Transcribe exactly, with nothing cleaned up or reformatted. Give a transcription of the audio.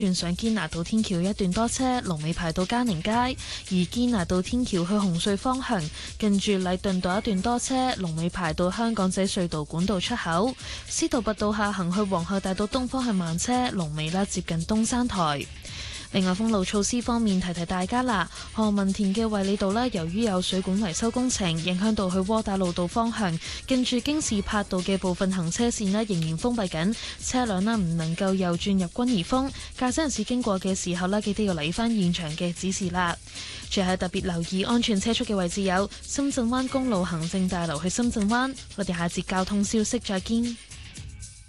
轉上堅拿道天橋一段多車，龍尾排到嘉寧街；而堅拿道天橋去紅隧方向，近住禮頓道一段多車，龍尾排到香港仔隧道管道出口；司徒拔道下行去皇后大道東方向慢車，龍尾啦接近東山台。另外，封路措施方面，提提大家啦。何文田嘅衛理道呢，由於有水管維修工程，影響到去窩打老道方向，近住京士柏道嘅部分行車線呢，仍然封閉緊，車輛呢唔能夠右轉入軍怡峰。駕駛人士經過嘅時候呢，記得要留返現場嘅指示啦。最後特別留意安全車速嘅位置有深圳灣公路行政大樓去深圳灣。我哋下節交通消息再見。